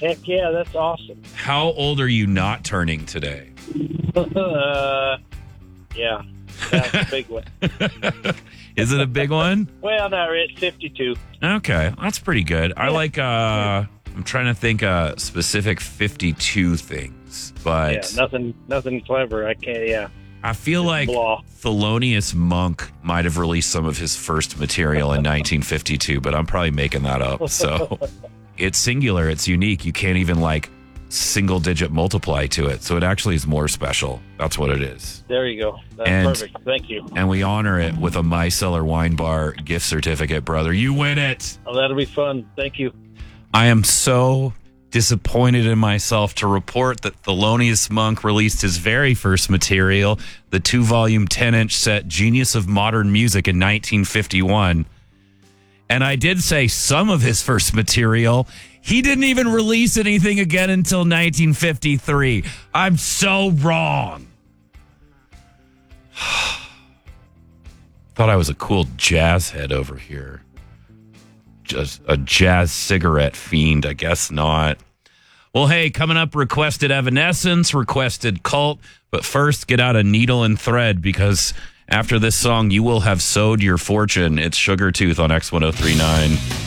Heck yeah, that's awesome. How old are you not turning today? Yeah, that's a big one. Is it a big one? Well, not really. 52. Okay, that's pretty good. I like, I'm trying to think specific 52 things, but Yeah, nothing clever. I can't, yeah. I feel like blah. Thelonious Monk might have released some of his first material in 1952, but I'm probably making that up. So it's singular. It's unique. You can't even like single digit multiply to it. So it actually is more special. That's what it is. There you go. That's perfect. Thank you. And we honor it with a My Cellar Wine Bar gift certificate, brother. You win it. Oh, that'll be fun. Thank you. I am so disappointed in myself to report that Thelonious Monk released his very first material, the 2-volume 10-inch set Genius of Modern Music in 1951. And I did say some of his first material. He didn't even release anything again until 1953. I'm so wrong. Thought I was a cool jazz head over here. Just a jazz cigarette fiend. I guess not. Well, hey, coming up, requested Evanescence, requested Cult. But first, get out a needle and thread because after this song, you will have sewed your fortune. It's Sugar Tooth on X1039.